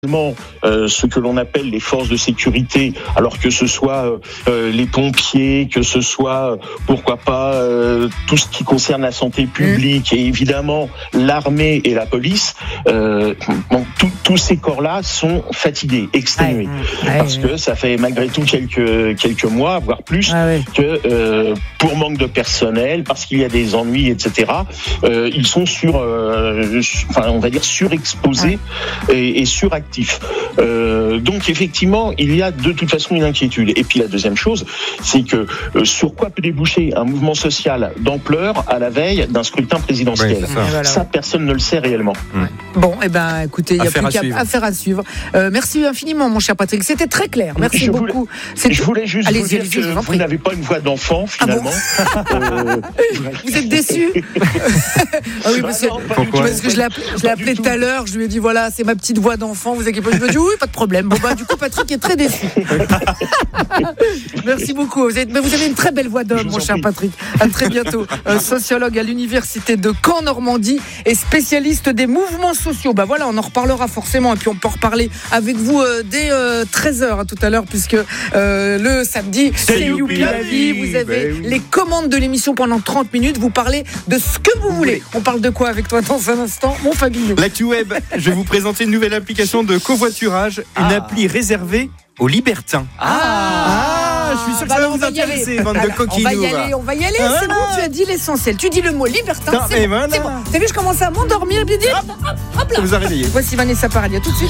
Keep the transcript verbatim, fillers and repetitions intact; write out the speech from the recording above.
Euh, ce que l'on appelle les forces de sécurité, alors que ce soit euh, les pompiers, que ce soit, euh, pourquoi pas, euh, tout ce qui concerne la santé publique, mmh. et évidemment l'armée et la police, euh, bon, tous ces corps-là sont fatigués, exténués, ouais, ouais, parce ouais. que ça fait malgré tout quelques, quelques mois, voire plus, ah, ouais. que euh, pour manque de personnel, parce qu'il y a des ennuis, et cetera, euh, ils sont sur, euh, enfin, on va dire surexposés ouais. et, et suractifs. Euh, donc effectivement, il y a de toute façon une inquiétude. Et puis la deuxième chose, c'est que euh, sur quoi peut déboucher un mouvement social d'ampleur à la veille d'un scrutin présidentiel, oui, ça. Voilà. ça personne ne le sait réellement. Mmh. Bon, eh ben, écoutez, il y a plus qu'à affaire à suivre. Euh, merci infiniment, mon cher Patrick. C'était très clair. Merci je beaucoup. Voulais, je voulais juste allez, vous dire que vous n'avez pas une voix d'enfant finalement. Ah bon euh, vous êtes déçu? Ah oui, parce que, parce que je l'ai appelé, je l'ai appelé tout à l'heure. Je lui ai dit voilà, c'est ma petite voix d'enfant. Vous inquiétez pas. Je me dis oui, pas de problème. Bon bah du coup, Patrick est très déçu. Merci beaucoup. Vous, êtes, mais vous avez une très belle voix d'homme, mon cher prie. Patrick. À très bientôt. Euh, sociologue à l'université de Caen Normandie et spécialiste des mouvements sociaux. Bah voilà, on en reparlera forcément et puis on peut en reparler avec vous euh, dès euh, treize heures hein, tout à l'heure puisque euh, le samedi c'est Youpi la vie. Vous avez ben oui. les commandes de l'émission pendant trente minutes. Vous parlez de ce que vous voulez. On parle de quoi avec toi dans un instant, mon Fabien? L'actu web. Je vais vous présenter une nouvelle application de covoiturage, une ah. appli réservée aux libertins. Ah, ah je suis sûr que bah ça va vous intéresser, bande de coquinous. On va y aller, on va y aller. Ah, c'est bon, tu as dit l'essentiel. Tu dis le mot libertin, non, c'est, bon, voilà. c'est bon. T'as vu, je commence à m'endormir, puis dire hop, hop, hop là. Ça vous a réveillé. Voici Vanessa Paradis. À tout de suite.